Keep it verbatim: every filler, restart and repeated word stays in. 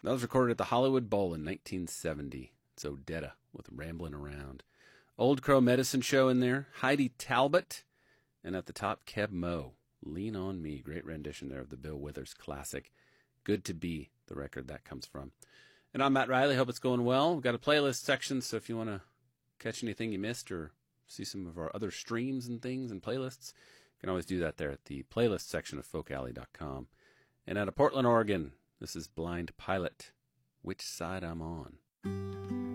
That was recorded at the Hollywood Bowl in nineteen seventy. It's Odetta with Ramblin' Around. Old Crow Medicine Show in there. Heidi Talbot. And at the top, Keb Mo. Lean on Me. Great rendition there of the Bill Withers classic. Good to Be, the record that comes from. And I'm Matt Riley. Hope it's going well. We've got a playlist section, so if you want to catch anything you missed or see some of our other streams and things and playlists, you can always do that there at the playlist section of folk alley dot com. And out of Portland, Oregon, this is Blind Pilot, Which Side I'm On.